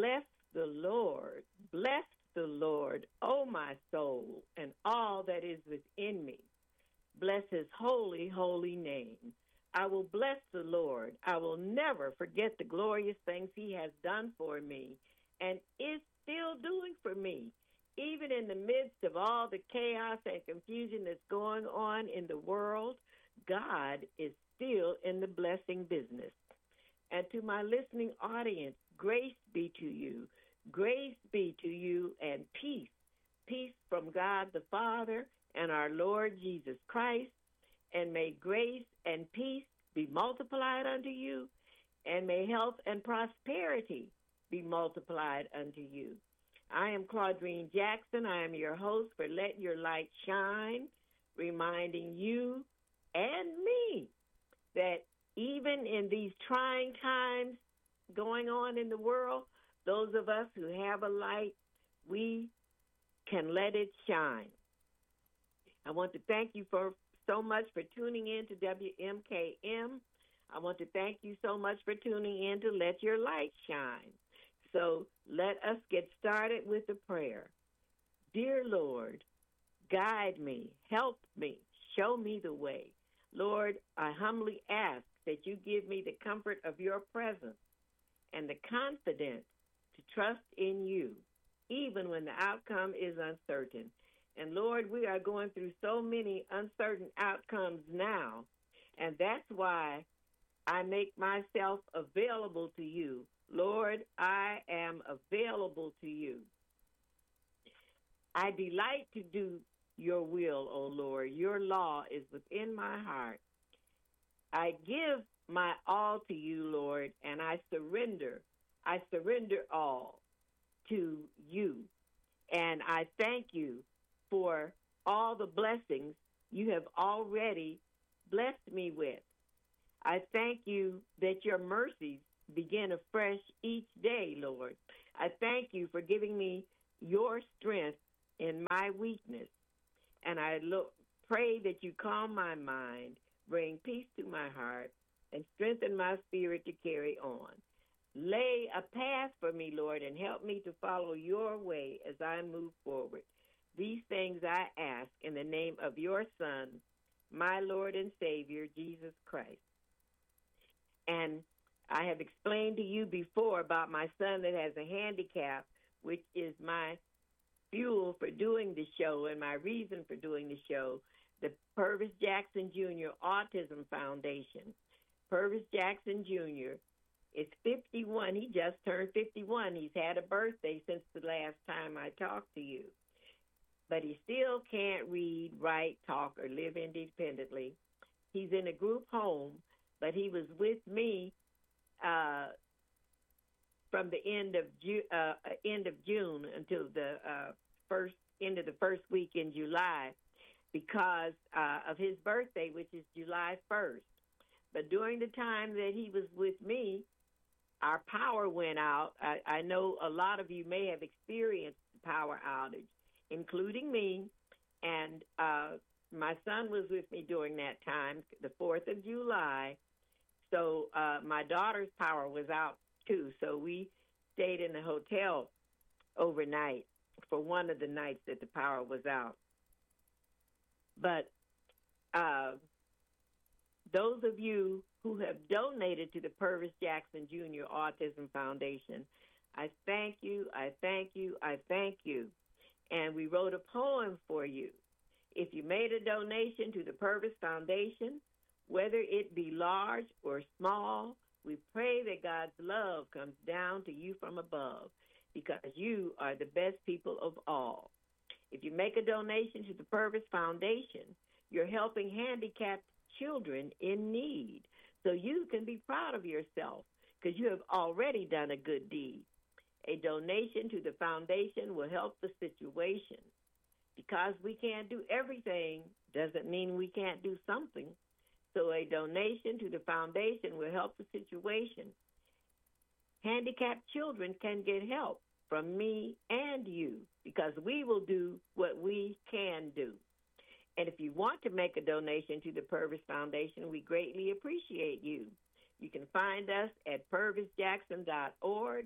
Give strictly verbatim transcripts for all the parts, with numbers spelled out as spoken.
Bless the Lord. Bless the Lord, O my soul, and all that is within me. Bless his holy, holy name. I will bless the Lord. I will never forget the glorious things he has done for me and is still doing for me. Even in the midst of all the chaos and confusion that's going on in the world, God is still in the blessing business. And to my listening audience, grace be to you. Grace be to you and peace. Peace from God the Father and our Lord Jesus Christ. And may grace and peace be multiplied unto you. And may health and prosperity be multiplied unto you. I am Claudrine Jackson. I am your host for Let Your Light Shine, reminding you and me that even in these trying times going on in the world, those of us who have a light, we can let it shine. I want to thank you for so much for tuning in to W M K M. I want to thank you so much for tuning in to Let Your Light Shine. So let us get started with the prayer. Dear Lord, guide me, help me, show me the way. Lord, I humbly ask that you give me the comfort of your presence and the confidence to trust in you, even when the outcome is uncertain. And Lord, we are going through so many uncertain outcomes now, and that's why I make myself available to you. Lord, I am available to you. I delight to do your will, O Lord. Your law is within my heart. I give my all to you, Lord, and I surrender. I surrender all to you. And I thank you for all the blessings you have already blessed me with. I thank you that your mercies begin afresh each day, Lord. I thank you for giving me your strength in my weakness. And I look, pray that you calm my mind, bring peace to my heart, and strengthen my spirit to carry on. Lay a path for me, Lord, and help me to follow your way as I move forward. These things I ask in the name of your Son, my Lord and Savior, Jesus Christ. And I have explained to you before about my son that has a handicap, which is my fuel for doing the show and my reason for doing the show, the Purvis Jackson Junior Autism Foundation. Purvis Jackson Junior is fifty-one. He just turned fifty-one. He's had a birthday since the last time I talked to you. But he still can't read, write, talk, or live independently. He's in a group home, but he was with me uh, from the end of Ju- uh, end of June until the uh, first end of the first week in July because uh, of his birthday, which is July first. But during the time that he was with me, our power went out. I, I know a lot of you may have experienced the power outage, including me, and uh, my son was with me during that time, the fourth of July. So uh, my daughter's power was out, too. So we stayed in the hotel overnight for one of the nights that the power was out. But uh, those of you who have donated to the Purvis Jackson Junior Autism Foundation, I thank you, I thank you, I thank you. And we wrote a poem for you. If you made a donation to the Purvis Foundation, whether it be large or small, we pray that God's love comes down to you from above because you are the best people of all. If you make a donation to the Purvis Foundation, you're helping handicapped children in need. So you can be proud of yourself because you have already done a good deed. A donation to the foundation will help the situation. Because we can't do everything doesn't mean we can't do something. So a donation to the foundation will help the situation. Handicapped children can get help from me and you because we will do what we can do. And if you want to make a donation to the Purvis Foundation, we greatly appreciate you. You can find us at purvis jackson dot org,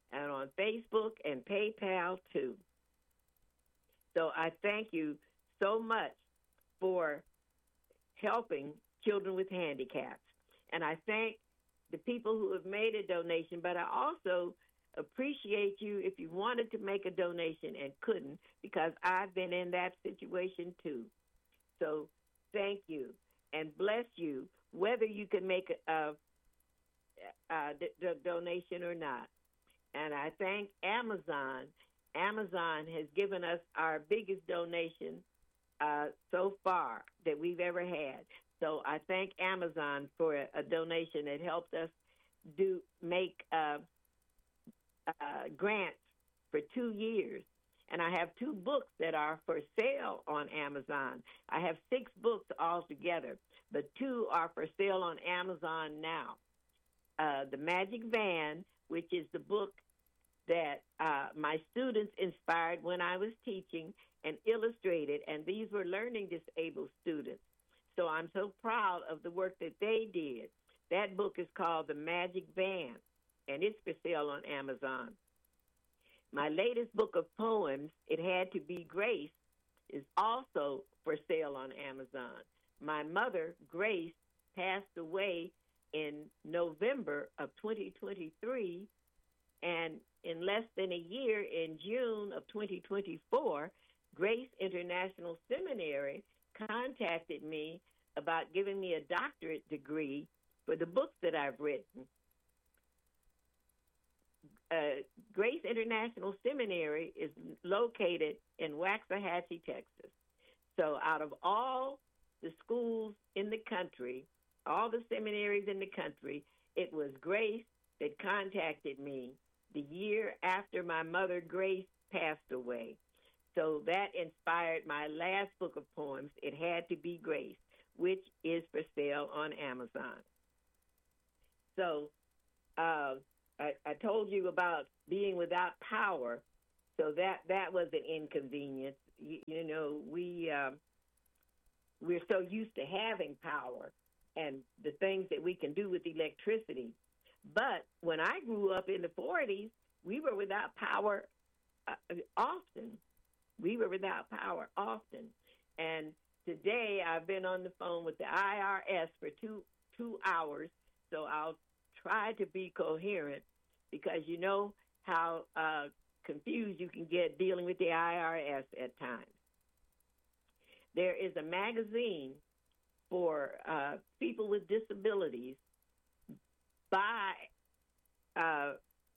and on Facebook and PayPal too. So I thank you so much for helping children with handicaps. And I thank the people who have made a donation, but I also appreciate you if you wanted to make a donation and couldn't, because I've been in that situation too. So thank you and bless you, whether you can make a, a, a, a donation or not. And I thank Amazon. Amazon has given us our biggest donation uh, so far that we've ever had. So I thank Amazon for a, a donation that helped us do make uh, uh, grants for two years. And I have two books that are for sale on Amazon. I have six books altogether, but two are for sale on Amazon now. Uh, the Magic Van, which is the book that uh, my students inspired when I was teaching and illustrated, and these were learning disabled students. So I'm so proud of the work that they did. That book is called The Magic Van, and it's for sale on Amazon. My latest book of poems, It Had to Be Grace, is also for sale on Amazon. My mother, Grace, passed away in November of twenty twenty-three, and in less than a year, in June of twenty twenty-four, Grace International Seminary contacted me about giving me a doctorate degree for the books that I've written. Uh, Grace International Seminary is located in Waxahachie, Texas. So out of all the schools in the country, all the seminaries in the country, it was Grace that contacted me the year after my mother, Grace, passed away. So that inspired my last book of poems, It Had to Be Grace, which is for sale on Amazon. So uh, I, I told you about being without power. So that, that was an inconvenience. You, you know, we, um, we're so used to having power and the things that we can do with electricity. But when I grew up in the forties, we were without power uh, often. We were without power often. And today I've been on the phone with the I R S for two two hours, so I'll try to be coherent, because you know how uh, confused you can get dealing with the I R S at times. There is a magazine for uh, people with disabilities by, uh,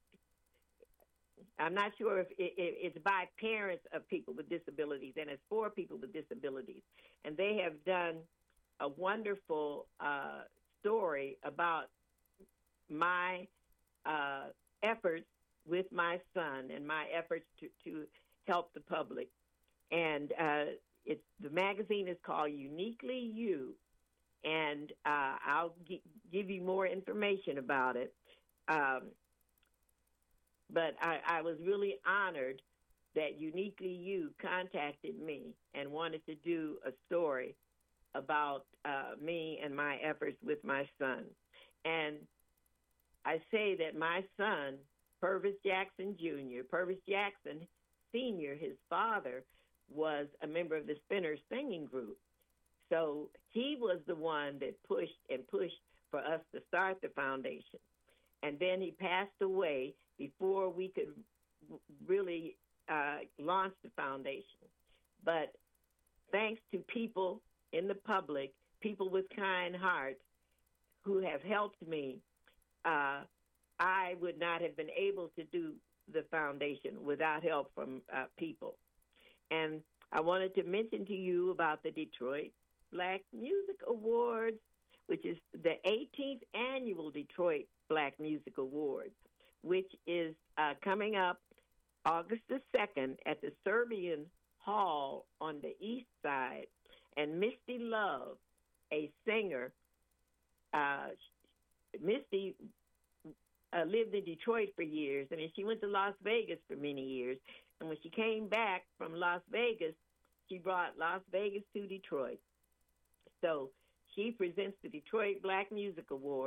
I'm not sure if it, it, it's by parents of people with disabilities, and it's for people with disabilities. And they have done a wonderful uh, story about my uh, efforts with my son and my efforts to, to help the public. And uh, it's, the magazine is called Uniquely You, and uh, I'll g- give you more information about it. Um, but I, I was really honored that Uniquely You contacted me and wanted to do a story about uh, me and my efforts with my son. And I say that my son, Purvis Jackson Junior, Purvis Jackson Senior, his father, was a member of the Spinner Singing Group. So he was the one that pushed and pushed for us to start the foundation. And then he passed away before we could really uh, launch the foundation. But thanks to people in the public, people with kind hearts who have helped me, uh, I would not have been able to do the foundation without help from uh, people. And I wanted to mention to you about the Detroit Black Music Awards, which is the eighteenth annual Detroit Black Music Awards, which is uh, coming up August the second at the Serbian Hall on the east side. And Misty Love, a singer, uh, Misty uh, lived in Detroit for years, and then she went to Las Vegas for many years. And when she came back from Las Vegas, she brought Las Vegas to Detroit. So she presents the Detroit Black Music Awards,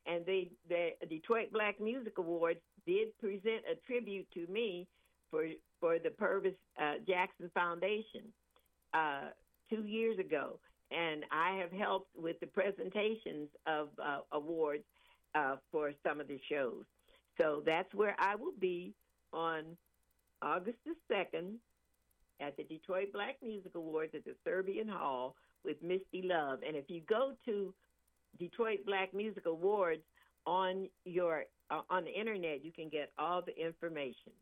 And they, the Detroit Black Music Awards did present a tribute to me for for the Purvis uh, Jackson Foundation uh, two years ago, and I have helped with the presentations of uh, awards uh, for some of the shows. So that's where I will be on August the second at the Detroit Black Music Awards at the Serbian Hall with Misty Love. And if you go to Detroit Black Music Awards on your uh, on the internet, you can get all the information.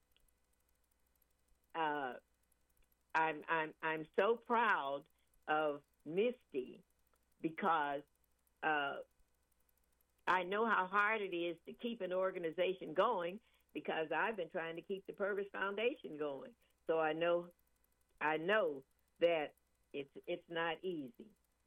Uh, I'm I'm I'm so proud of Misty because uh, I know how hard it is to keep an organization going, because I've been trying to keep the Purvis Foundation going. So I know I know that it's it's not easy.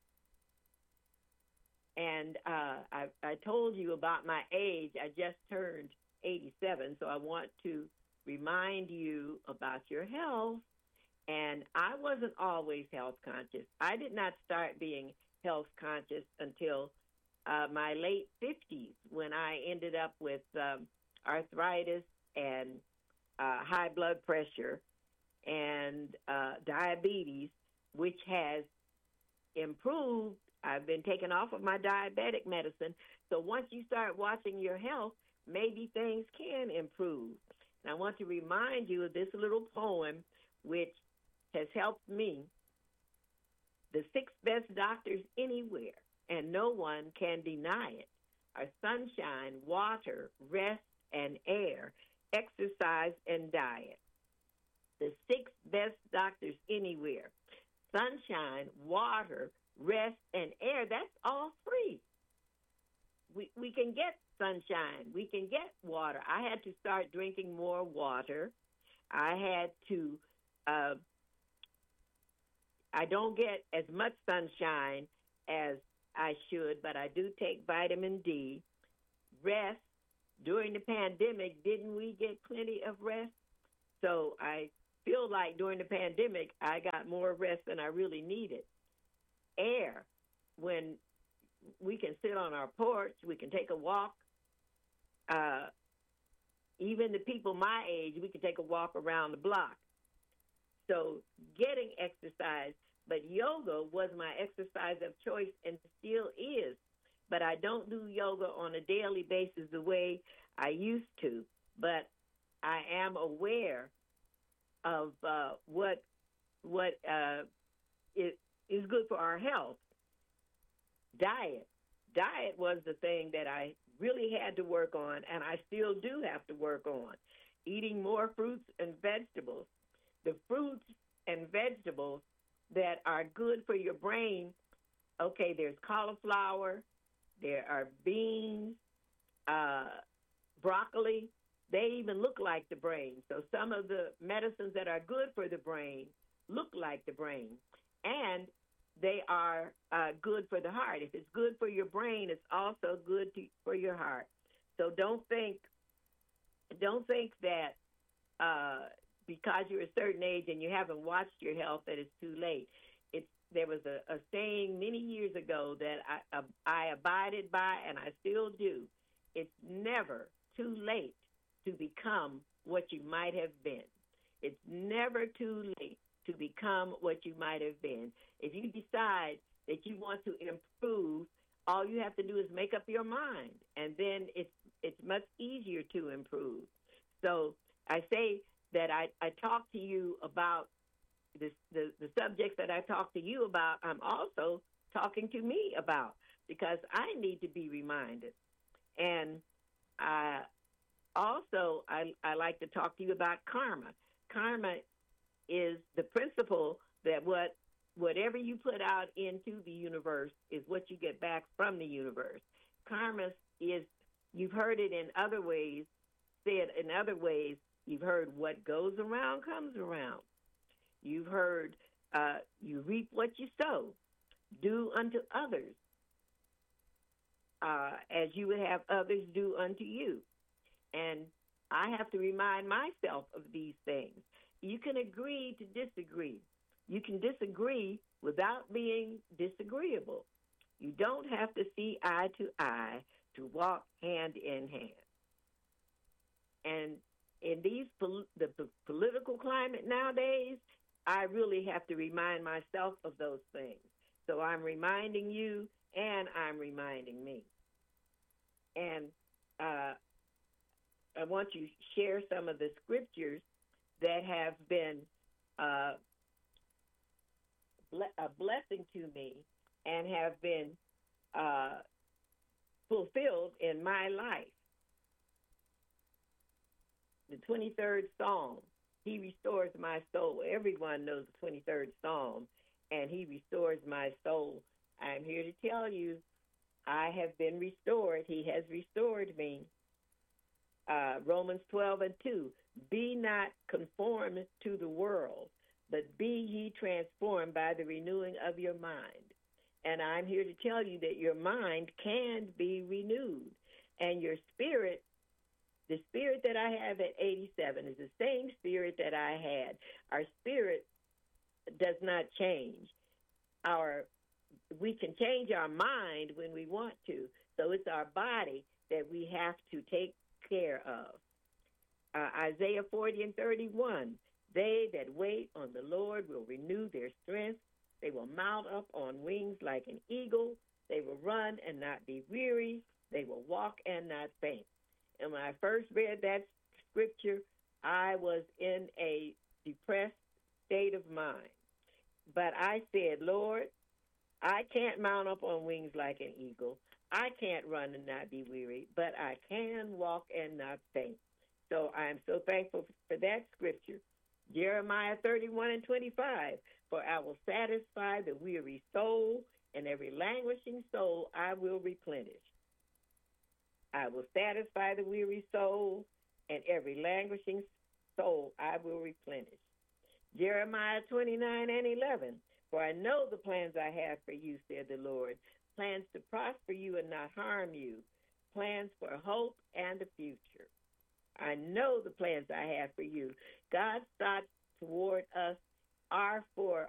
And uh, I, I told you about my age. I just turned eighty-seven, so I want to remind you about your health. And I wasn't always health conscious. I did not start being health conscious until uh, my late fifties, when I ended up with um, arthritis and uh, high blood pressure and uh, diabetes, which has improved. I've been taken off of my diabetic medicine. So once you start watching your health, maybe things can improve. And I want to remind you of this little poem, which has helped me. The six best doctors anywhere, and no one can deny it, are sunshine, water, rest, and air, exercise, and diet. The six best doctors anywhere: sunshine, water, rest, and air. That's all free. We we can get sunshine. We can get water. I had to start drinking more water. I had to, uh, I don't get as much sunshine as I should, but I do take vitamin D. Rest. During the pandemic, didn't we get plenty of rest? So I feel like during the pandemic, I got more rest than I really needed. Air. When we can sit on our porch, we can take a walk. Uh, even the people my age, we can take a walk around the block. So getting exercise, but yoga was my exercise of choice and still is. But I don't do yoga on a daily basis the way I used to. But I am aware of uh, what what uh, is, is good for our health. Diet. Diet was the thing that I really had to work on, and I still do have to work on. Eating more fruits and vegetables. The fruits and vegetables that are good for your brain, okay, there's cauliflower, there are beans, uh, broccoli. They even look like the brain. So some of the medicines that are good for the brain look like the brain. And they are uh, good for the heart. If it's good for your brain, it's also good to, for your heart. So don't think, don't think that uh, because you're a certain age and you haven't watched your health that it's too late. It's there was a, a saying many years ago that I, uh, I abided by, and I still do. It's never too late to become what you might have been. It's never too late to become what you might have been. If you decide that you want to improve, all you have to do is make up your mind, and then it's it's much easier to improve. So I say that I, I talk to you about this, the, the subjects that I talk to you about, I'm also talking to me about, because I need to be reminded. And I, also, I, I like to talk to you about karma. Karma is the principle that what whatever you put out into the universe is what you get back from the universe. Karma is, you've heard it in other ways, said in other ways, you've heard what goes around comes around. You've heard uh, you reap what you sow. Do unto others uh, as you would have others do unto you. And I have to remind myself of these things. You can agree to disagree. You can disagree without being disagreeable. You don't have to see eye to eye to walk hand in hand. And in these pol- the, the political climate nowadays, I really have to remind myself of those things. So I'm reminding you, and I'm reminding me. And uh, I want you to share some of the scriptures that have been uh, ble- a blessing to me and have been uh, fulfilled in my life. The twenty-third Psalm, he restores my soul. Everyone knows the twenty-third Psalm, and he restores my soul. I'm here to tell you, I have been restored. He has restored me. Uh, Romans twelve and two, be not conformed to the world, but be ye transformed by the renewing of your mind. And I'm here to tell you that your mind can be renewed, and your spirit, the spirit that I have at eighty-seven is the same spirit that I had. Our spirit does not change. Our we can change our mind when we want to. So it's our body that we have to take care of. Uh, Isaiah forty and thirty-one, they that wait on the Lord will renew their strength. They will mount up on wings like an eagle. They will run and not be weary. They will walk and not faint. And when I first read that scripture, I was in a depressed state of mind. But I said, Lord, I can't mount up on wings like an eagle. I can't run and not be weary, but I can walk and not faint. So I'm so thankful for that scripture. Jeremiah thirty-one and twenty-five, for I will satisfy the weary soul, and every languishing soul I will replenish. I will satisfy the weary soul, and every languishing soul I will replenish. Jeremiah twenty-nine and eleven, for I know the plans I have for you, said the Lord, plans to prosper you and not harm you, plans for hope and the future. I know the plans I have for you. God's thoughts toward us are for